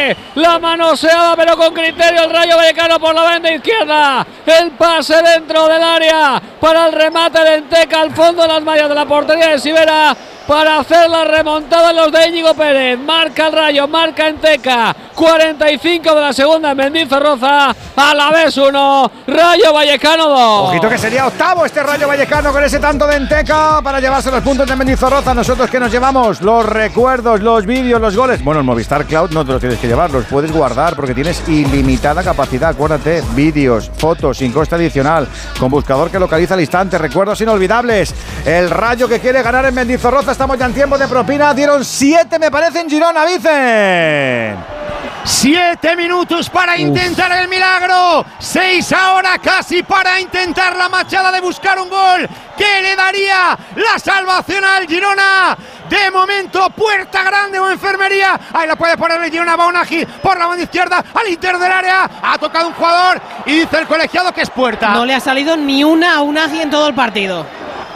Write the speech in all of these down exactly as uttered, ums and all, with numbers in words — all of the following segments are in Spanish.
Teke. La manoseada pero con criterio el Rayo Vallecano por la banda izquierda. El pase dentro del área para el remate de Enteca al fondo de las mallas de la portería de Sivera para hacer la remontada en los de Íñigo Pérez. Marca el Rayo, marca Enteca. cuarenta y cinco de la segunda en Mendizorroza. A la vez uno, Rayo Vallecano dos. Ojito que sería octavo este Rayo Vallecano con ese tanto de Enteca para llevarse los puntos de Mendizorroza. Nosotros que nos llevamos los recuerdos, los vídeos, los goles. Bueno, el Movistar Cloud no te los tienes que llevar, los puedes guardar porque tienes ilimitada capacidad. Acuérdate, vídeos, fotos sin coste adicional, con buscador que localiza al instante, recuerdos inolvidables. El Rayo que quiere ganar en Mendizorroza. Estamos ya en tiempo de propina. Dieron siete, me parece, en Girona, Vicen. Siete minutos para intentar Uf. el milagro. Seis ahora casi para intentar la machada de buscar un gol que le daría la salvación al Girona. De momento, puerta grande o enfermería. Ahí la puede poner el Girona. Va Unagi por la banda izquierda al interior del área. Ha tocado un jugador y dice el colegiado que es puerta. No le ha salido ni una a Unagi en todo el partido.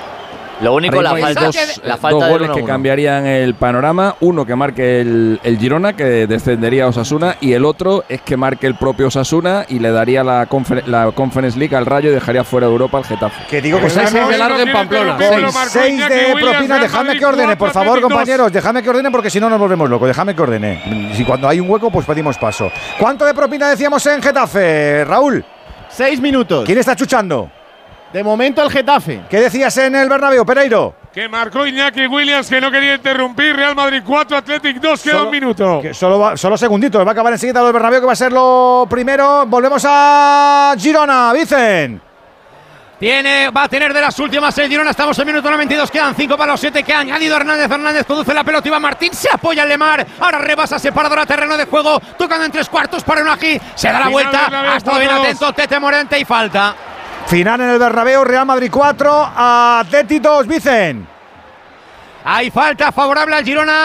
Lo único, la falta, dos, la falta dos de goles que cambiarían el panorama. Uno que marque el, el Girona, que descendería a Osasuna, y el otro es que marque el propio Osasuna y le daría la, confer la Conference League al Rayo y dejaría fuera de Europa al Getafe. Que digo que seis de largo en Pamplona. seis de propina. Dejadme que ordene, por favor, compañeros. Dejadme que ordene porque si no nos volvemos locos. Dejadme que ordene. Si cuando hay un hueco, pues pedimos paso. ¿Cuánto de propina decíamos en Getafe, Raúl? Seis minutos. ¿Quién está chuchando? De momento el Getafe. ¿Qué decías en el Bernabéu, Pereiro? Que marcó Iñaki Williams, que no quería interrumpir. Real Madrid cuatro, Athletic dos, queda solo, un minuto. Que solo, va, solo segunditos, va a acabar enseguida lo del Bernabéu, que va a ser lo primero. Volvemos a Girona, Vicen. Tiene, va a tener de las últimas el Girona. Estamos en minuto noventa y dos, quedan cinco para los siete que ha añadido Hernández. Hernández conduce la pelota, Iván Martín se apoya en Lemar. Ahora rebasa separadora, terreno de juego, tocando en tres cuartos para Unagi. Se da la Final vuelta, ha estado bien atento Tete Morente y falta. Final en el Bernabéu, Real Madrid cuatro, Atleti dos, Vicen. Hay falta favorable al Girona.